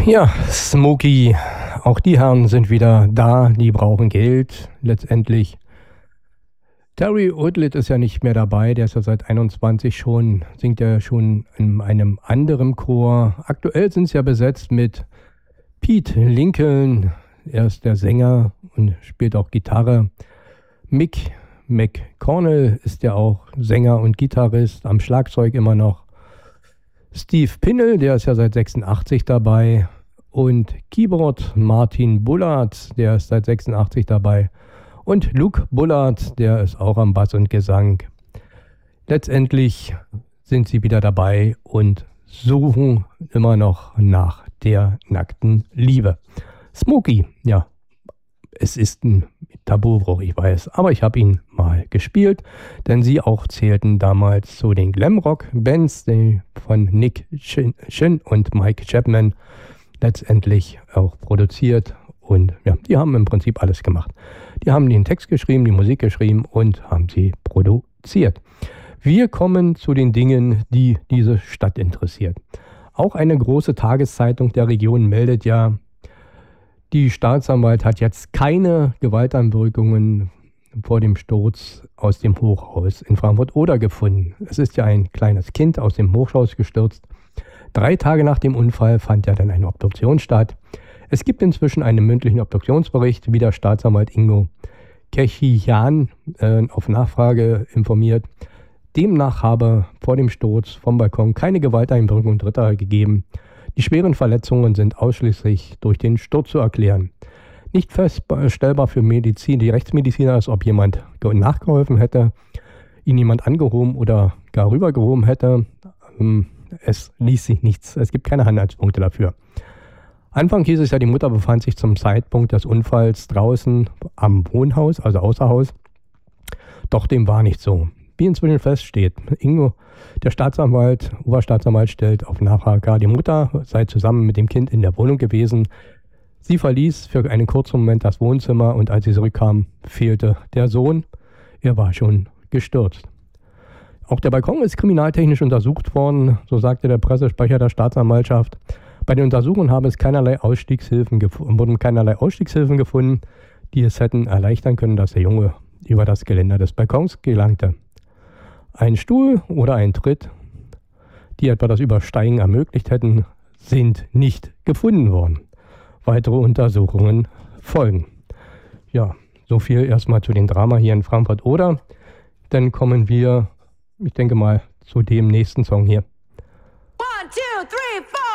Ja, Smokey, auch die Herren sind wieder da, die brauchen Geld letztendlich. Terry Woodlett ist ja nicht mehr dabei, der ist ja seit 21 schon, singt ja schon in einem anderen Chor. Aktuell sind es ja besetzt mit Pete Lincoln, er ist der Sänger und spielt auch Gitarre. Mick McConnell ist ja auch Sänger und Gitarrist, am Schlagzeug immer noch. Steve Pinnell, der ist ja seit 86 dabei. Und Keyboard Martin Bullard, der ist seit 86 dabei. Und Luke Bullard, der ist auch am Bass und Gesang. Letztendlich sind sie wieder dabei und suchen immer noch nach der nackten Liebe. Smokey, ja, es ist ein Tabubruch, ich weiß, aber ich habe ihn mal gespielt, denn sie auch zählten damals zu den Glamrock-Bands von Nick Chin und Mike Chapman letztendlich auch produziert und ja, die haben im Prinzip alles gemacht. Die haben den Text geschrieben, die Musik geschrieben und haben sie produziert. Wir kommen zu den Dingen, die diese Stadt interessiert. Auch eine große Tageszeitung der Region meldet ja, die Staatsanwalt hat jetzt keine Gewalteinwirkungen vor dem Sturz aus dem Hochhaus in Frankfurt-Oder gefunden. Es ist ja ein kleines Kind aus dem Hochhaus gestürzt. 3 Tage nach dem Unfall fand ja dann eine Obduktion statt. Es gibt inzwischen einen mündlichen Obduktionsbericht, wie der Staatsanwalt Ingo Kechian auf Nachfrage informiert. Demnach habe vor dem Sturz vom Balkon keine Gewalteinwirkung Dritter gegeben. Die schweren Verletzungen sind ausschließlich durch den Sturz zu erklären. Nicht feststellbar für die Rechtsmediziner ist, ob jemand nachgeholfen hätte, ihn jemand angehoben oder gar rübergehoben hätte. Es ließ sich nichts, es gibt keine Anhaltspunkte dafür. Anfang hieß es ja, die Mutter befand sich zum Zeitpunkt des Unfalls draußen am Wohnhaus, also außer Haus. Doch dem war nicht so. Wie inzwischen feststeht, Ingo, der Oberstaatsanwalt stellt auf Nachfrage, die Mutter sei zusammen mit dem Kind in der Wohnung gewesen. Sie verließ für einen kurzen Moment das Wohnzimmer und als sie zurückkam, fehlte der Sohn. Er war schon gestürzt. Auch der Balkon ist kriminaltechnisch untersucht worden, so sagte der Pressesprecher der Staatsanwaltschaft. Bei den Untersuchungen wurden keinerlei Ausstiegshilfen gefunden, die es hätten erleichtern können, dass der Junge über das Geländer des Balkons gelangte. Ein Stuhl oder ein Tritt, die etwa das Übersteigen ermöglicht hätten, sind nicht gefunden worden. Weitere Untersuchungen folgen. Ja, so viel erstmal zu dem Drama hier in Frankfurt-Oder. Dann kommen wir, ich denke mal, zu dem nächsten Song hier. 1, 2, 3, 4